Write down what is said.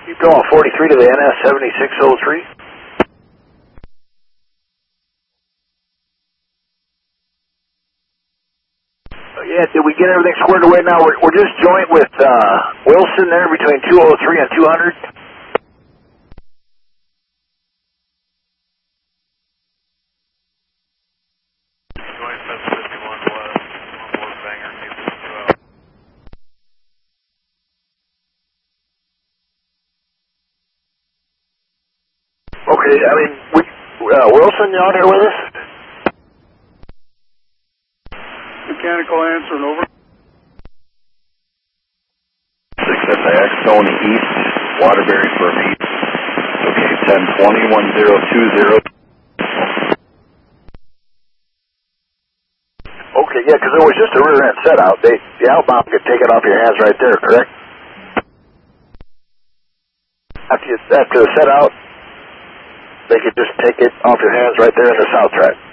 Keep going, 43 to the NS 7603. Yeah, did we get everything squared away now? We're just joint with Wilson there between 203 and 200. Joint 751 west, one more banger, keep it 2 out. Okay, I mean, Wilson, you out here with us? Mechanical answer and over. 6 SIX going east, Waterbury for a beat. Okay, 1020, 1020. Okay, yeah, because there was just a rear end set out. The outbound could take it off your hands right there, correct? After the set out, they could just take it off your hands right there in the south track.